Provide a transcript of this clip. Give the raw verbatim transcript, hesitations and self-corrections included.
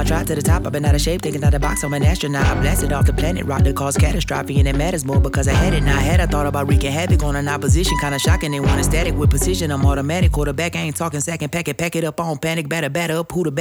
I tried to the top, I've been out of shape, thinking out of the box, I'm an astronaut. I blasted off the planet, rock that caused catastrophe, and it matters more because I had it. Now I had, I thought about wreaking havoc on an opposition, kinda shocking, they want static with precision. I'm automatic, quarterback, I ain't talking second, pack it, pack it up on panic, batter, batter up, who the